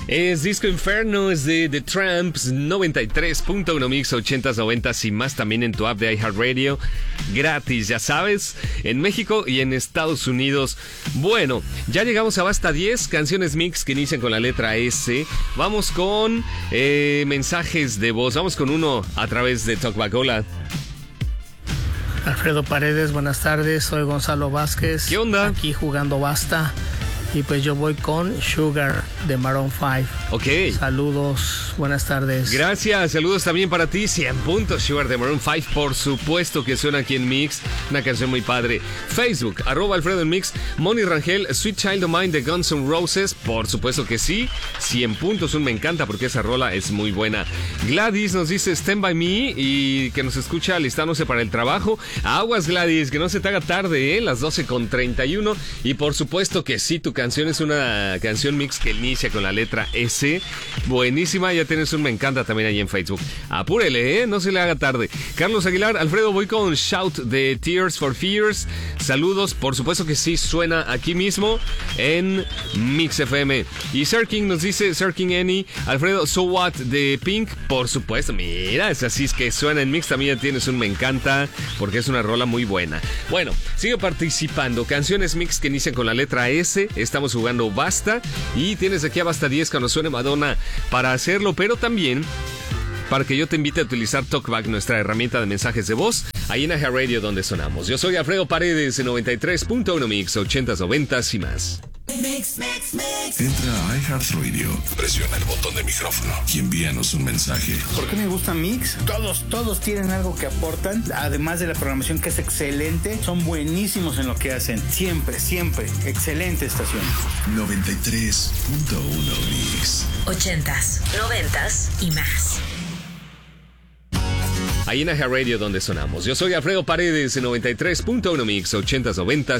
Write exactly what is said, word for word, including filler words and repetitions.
Es Disco Inferno, es de The Tramps, noventa y tres punto uno Mix, ochentas, noventas y más, también en tu app de iHeartRadio, gratis, ya sabes, en México y en Estados Unidos. Bueno, ya llegamos a Basta diez, canciones mix que inician con la letra S. Vamos con eh, mensajes de voz, vamos con uno a través de Talkback. Hola. Alfredo Paredes, buenas tardes, soy Gonzalo Vázquez. ¿Qué onda? Aquí jugando Basta. Y pues yo voy con Sugar de Maroon cinco. Ok. Saludos, buenas tardes. Gracias, saludos también para ti. cien puntos, Sugar de Maroon cinco, por supuesto que suena aquí en Mix. Una canción muy padre. Facebook, arroba Alfredo en Mix. Moni Rangel, Sweet Child of Mine de Guns N' Roses. Por supuesto que sí. cien puntos, un me encanta porque esa rola es muy buena. Gladys nos dice Stand By Me y que nos escucha alistándose para el trabajo. Aguas, Gladys, que no se te haga tarde, ¿eh? Las doce con treinta y uno. Y por supuesto que sí, tu canción es una canción mix que inicia con la letra S. Buenísima, ya tienes un me encanta también ahí en Facebook. Apúrele, ¿eh? No se le haga tarde. Carlos Aguilar, Alfredo, voy con Shout de Tears for Fears. Saludos, por supuesto que sí, suena aquí mismo en Mix F M. Y Sir King nos dice, Sir King Annie, Alfredo, So What de Pink. Por supuesto, mira, es así, es que suena en Mix. También ya tienes un me encanta porque es una rola muy buena. Bueno, sigue participando. Canciones mix que inician con la letra S. Estamos jugando Basta y tienes aquí a Basta diez cuando suene Madonna para hacerlo, pero también para que yo te invite a utilizar TalkBack, nuestra herramienta de mensajes de voz, ahí en iHeartRadio donde sonamos. Yo soy Alfredo Paredes en noventa y tres punto uno Mix, ochentas, noventas y más. Mix, mix, mix. Entra a iHeartRadio, presiona el botón de micrófono y envíanos un mensaje. ¿Por qué me gusta Mix? Todos, todos tienen algo que aportan, además de la programación que es excelente, son buenísimos en lo que hacen. Siempre, siempre, excelente estación. noventa y tres punto uno Mix. Ochentas, noventas y más. Ahí en iHeartRadio donde sonamos. Yo soy Alfredo Paredes en noventa y tres punto uno Mix, ochentas, noventas